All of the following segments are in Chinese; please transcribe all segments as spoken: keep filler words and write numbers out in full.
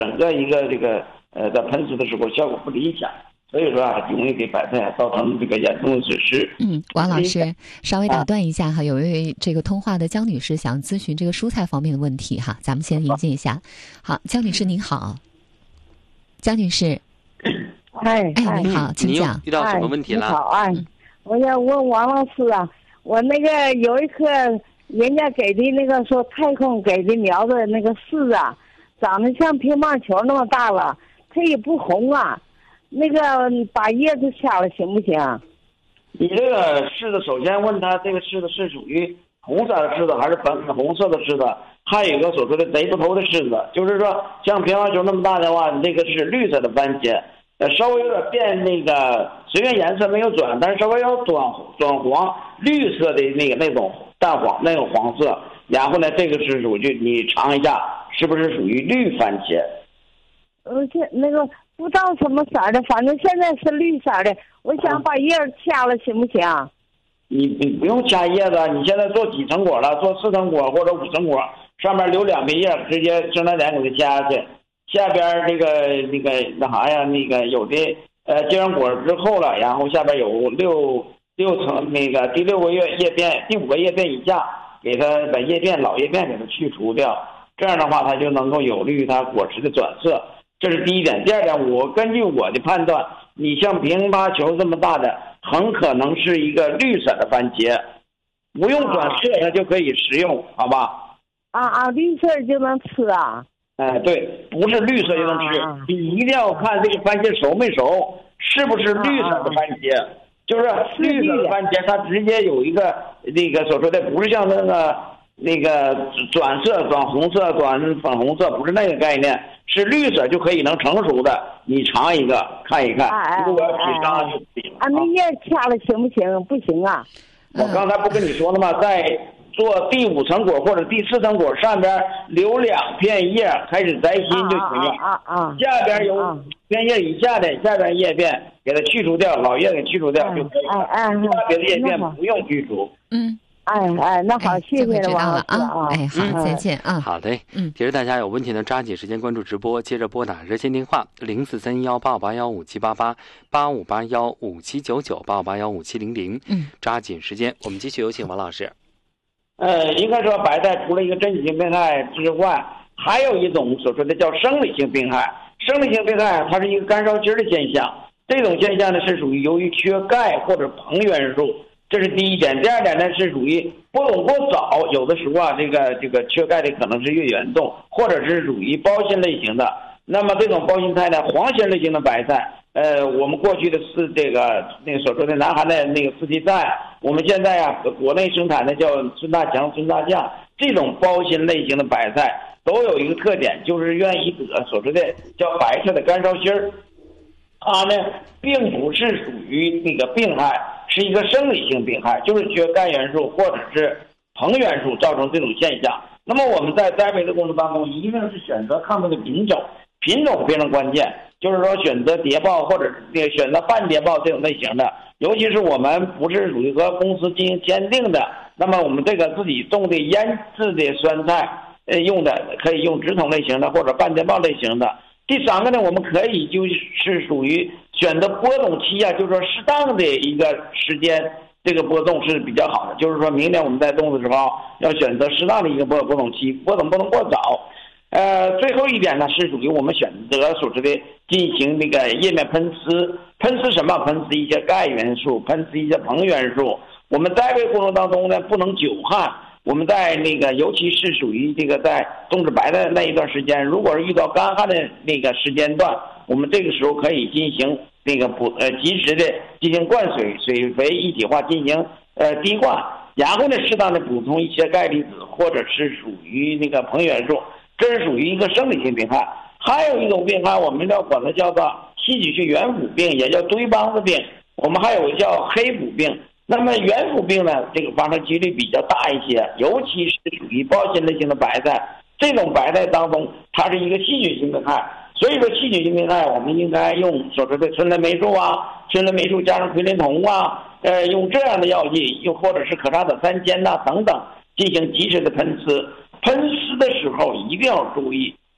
整个一个这个呃在喷施的时候效果不理想。所以说啊，容易给白菜造成这个严重的损失。 嗯，王老师，稍微打断一下哈，有一位这个通话的江女士想咨询这个蔬菜方面的问题哈，咱们先理解一下。好，江女士您好。江女士， 哎哎，你好，请讲。 遇到什么问题了？ 哎、好，哎，我要问王老师啊，我那个有一颗人家给的那个说太空给的苗子那个柿啊，长得像乒乓球那么大了，它也不红啊。那个把叶子掐了行不行？ 你这个柿子，首先问他这个柿子是属于红色的柿子还是粉红色的柿子？还有一个所说的贼不头的柿子，就是说像乒乓球那么大的话，那个是绿色的番茄，呃，稍微有点变那个，虽然颜色没有转，但是稍微要转转黄，绿色的那个那种淡黄那种黄色。然后呢，这个是属于你尝一下，是不是属于绿番茄？ 而且那个。不知道什么色的，反正现在是绿色的。我想把叶儿掐了，行不行？ 你你不用掐叶子，你现在做几层果了？做四层果或者五层果，上面留两片叶，直接生长点给它掐下去。下边这个那个那啥呀，那个有的呃结完果之后了，然后下边有六六层那个第六个月叶片，第五个叶片以下，给它把叶片老叶片给它去除掉。这样的话，它就能够有利于它果实的转色。这是第一点。第二点，我根据我的判断，你像乒乓球这么大的，很可能是一个绿色的番茄，不用转色它就可以食用，好吧？ 啊啊，绿色就能吃啊？ 哎，对，不是绿色就能吃，啊、你一定要看这个番茄熟没熟，是不是绿色的番茄？啊、就是绿色的番茄，它直接有一个那个所说的，不是像那个那个转色、转红色、转粉红色，不是那个概念。是绿色就可以能成熟的，你尝一个看一看。如果要皮伤了就不行。 啊，那叶掐了行不行？不行啊。 我刚才不跟你说了吗？在做第五层果或者第四层果上边留两片叶，开始摘心就行了。 啊啊啊！ 下边有片叶以下的下边叶片给它去除掉，老叶给去除掉就可以了。 哎哎， 下边的叶片不用去除。 嗯。 哎哎，那好，谢谢了， 王老师啊！哎，好，再见啊！ 好的，嗯，其实大家有问题呢，抓紧时间关注直播，接着拨打热线电话零四三幺八五八幺五七八八八五八幺五七九九八五八幺五七零零，嗯，抓紧时间，我们继续有请王老师。 呃，应该说白菜除了一个真菌性病害之外，还有一种所说的叫生理性病害。生理性病害它是一个干烧筋的现象，这种现象呢是属于由于缺钙或者硼元素。这是第一点。第二点呢是属于播种过早，有的时候啊，这个这个缺钙的可能是越严重，或者是属于包心类型的。那么这种包心菜呢，黄心类型的白菜，呃，我们过去的是这个那个所说的南韩的那个四季菜，我们现在啊国内生产的叫孙大强、孙大将，这种包心类型的白菜都有一个特点，就是愿意得所说的叫白菜的干烧心儿。它呢并不是属于那个病害，是一个生理性病害，就是缺钙元素或者是硼元素造成这种现象。那么我们在栽培的过程当中，一定是选择抗病的品种，品种非常关键，就是说选择谍报或者那个选择半谍报这种类型的，尤其是我们不是属于和公司进行签订的，那么我们这个自己种的腌制的酸菜，呃，用的可以用直筒类型的或者半谍报类型的。第三个呢，我们可以就是属于选择播种期啊，就是说适当的一个时间，这个播种是比较好的。就是说明年我们在种的时候，要选择适当的一个播播种期，播种不能过早。呃，最后一点呢，是属于我们选择所说的进行那个叶面喷施，喷施什么？喷施一些钙元素，喷施一些硼元素。我们栽培过程当中呢，不能久旱。我们在那个，尤其是属于这个在种植白的那一段时间，如果是遇到干旱的那个时间段，我们这个时候可以进行那个补呃及时的进行灌水，水肥一体化进行呃滴灌，然后呢适当的补充一些钙离子或者是属于那个硼元素，这是属于一个生理性病害。还有一种病害，我们要管它叫做细菌性圆腐病，也叫堆帮子病，我们还有叫黑腐病。那么圆腐病呢，这个发生几率比较大一些，尤其是属于包心类型的白菜，这种白菜当中它是一个细菌性病害，所以说细菌性病害我们应该用所说的春雷霉素啊，春雷霉素加上奎林酮啊，呃，用这样的药剂，又或者是可沙子三千呐等等，进行及时的喷施。喷施的时候一定要注意，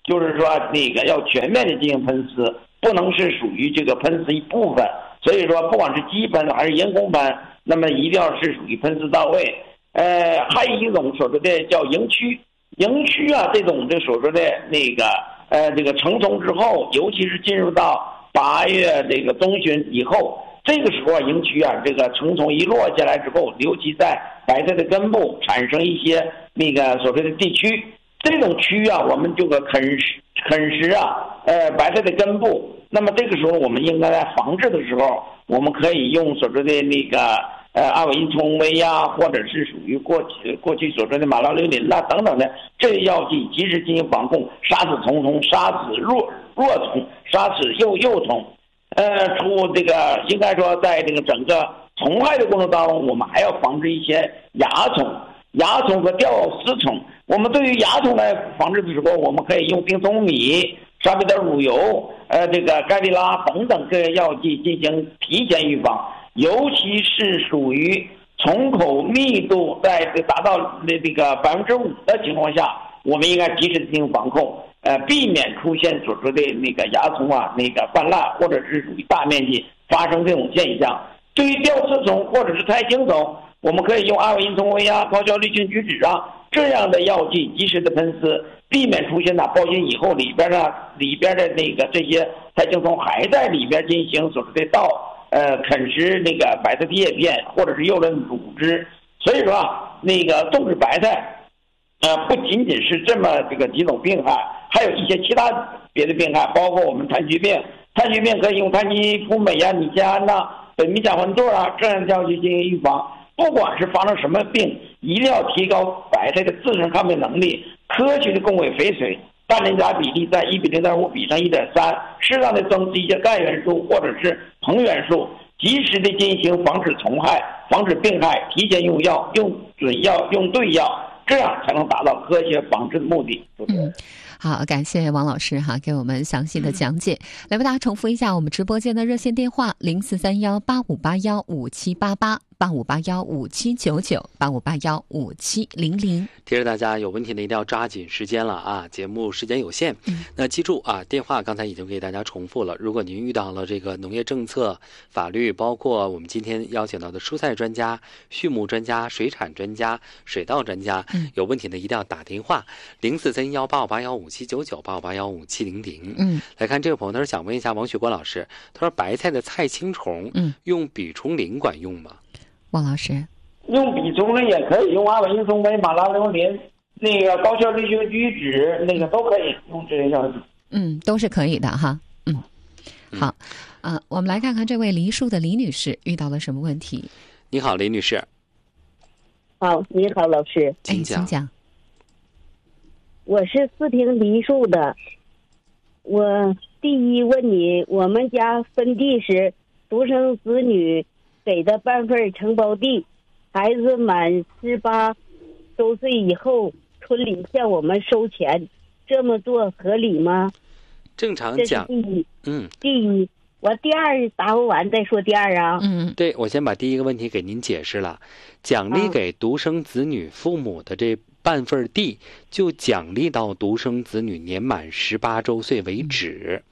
就是说那个要全面的进行喷施，不能是属于这个喷施一部分。所以说，不管是机喷还是人工喷，那么一定要是属于喷施到位。呃，还有一种所说的叫迎蛆，迎蛆啊，这种这所说的那个呃这个成虫之后，尤其是进入到八月这个中旬以后，这个时候迎蛆啊，这个成虫一落下来之后，尤其在白菜的根部产生一些那个所谓的地蛆，这种蛆啊，我们就可啃食啃食啊，呃白菜的根部。那么这个时候，我们应该在防治的时候，我们可以用所说的那个。呃，阿韦因虫威呀，或者是属于过去过去所说的马拉硫林啦等等的这些药剂，及时进行防控，杀死虫虫，杀死弱弱虫，杀死幼幼虫。呃，除这个应该说，在这个整个虫害的过程当中，我们还要防治一些蚜虫、蚜虫和吊丝虫。我们对于蚜虫来防治的时候，我们可以用丁松米、沙贝德乳油、呃这个盖利拉等等这些药剂进行提前预防。尤其是属于虫口密度在达到那这个百分之五的情况下，我们应该及时进行防控，呃，避免出现所说的那个蚜虫啊那个泛滥，或者是属于大面积发生这种现象。对于吊丝虫或者是胎青虫，我们可以用阿韦因虫威啊、高效氯氰菊酯啊这样的药剂及时的喷施，避免出现呢包心以后里边呢里边的那个这些胎青虫还在里边进行所说的盗。呃，啃食那个白菜的叶片或者是幼嫩乳汁，所以说啊，那个种植白菜，呃，不仅仅是这么这个几种病害，还有一些其他别的病害，包括我们炭疽病，炭疽病可以用炭疽辅美呀、尼加胺呐、苯米甲环唑啊这样药剂进行预防。不管是发生什么病，一定要提高白菜的自身抗病能力，科学的供给肥水。氮磷钾比例在一比零点五比上一点三，适当的增加一些钙元素或者是硼元素，及时的进行防止虫害、防止病害，提前用药、用准药、用对药，这样才能达到科学防治的目的。 嗯，好，感谢王老师哈给我们详细的讲解。嗯、来为大家重复一下我们直播间的热线电话：零四三幺八五八幺五七八八。八五八幺五七九九八五八幺五七零零， 提示大家有问题的一定要抓紧时间了啊！节目时间有限，嗯、那记住啊，电话刚才已经给大家重复了。如果您遇到了这个农业政策、法律，包括我们今天邀请到的蔬菜专家、畜牧专家、水产专家、水稻专家，嗯、有问题的一定要打电话零四三幺八五八幺五七九九八五八幺五七零零。嗯，来看这个朋友，他说想问一下王雪国老师，他说白菜的菜青虫，嗯，用吡虫磷管用吗？ 王老师， 用吡虫磷也可以，用阿韦因虫威、马拉硫林、那个高效氯氰菊酯，那个都可以用这些药剂。 嗯，都是可以的哈。嗯，好，啊、呃，我们来看看这位梨树的李女士遇到了什么问题。 你好，李女士。 好，你好，老师。 请讲。请讲。 我是四平梨树的。我第一问你，我们家分地时，独生子女给的半份承包地，孩子满十八周岁以后，村里向我们收钱，这么做合理吗？ 正常讲， 这是第一。 嗯， 第一，我第二答复完再说第二啊。 嗯，对，我先把第一个问题给您解释了。奖励给独生子女父母的这半份地，就奖励到独生子女年满十八周岁为止。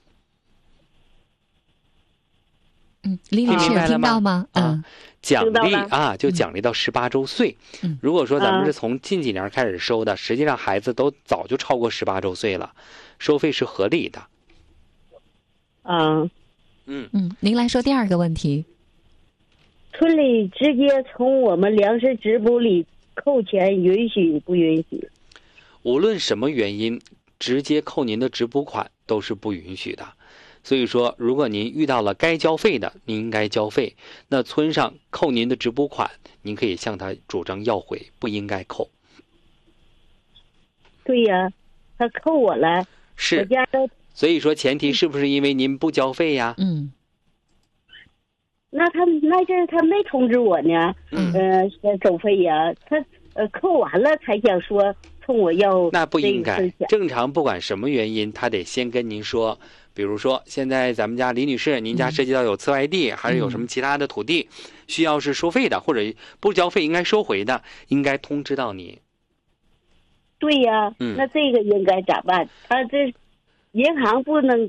嗯，李女士有听到吗？嗯， 啊、奖励啊，就奖励到十八周岁。嗯，如果说咱们是从近几年开始收的，实际上孩子都早就超过十八周岁了，收费是合理的。 嗯嗯嗯，您来说第二个问题。 村里直接从我们粮食支部里扣钱，允许不允许？ 无论什么原因，直接扣您的支补款都是不允许的。所以说，如果您遇到了该交费的，您应该交费。那村上扣您的支补款，您可以向他主张要回，不应该扣。 对呀，他扣我了。 是。 我家都。 所以说，前提是不是因为您不交费呀？ 嗯。 那他那阵他没通知我呢。嗯。呃，收费呀，他呃扣完了才想说冲我要。 那不应该。正常不管什么原因，他得先跟您说。比如说，现在咱们家李女士，您家涉及到有次外地，嗯、还是有什么其他的土地，需要是收费的，或者不交费应该收回的，应该通知到你。 对呀、 嗯那这个应该咋办？他这银行不能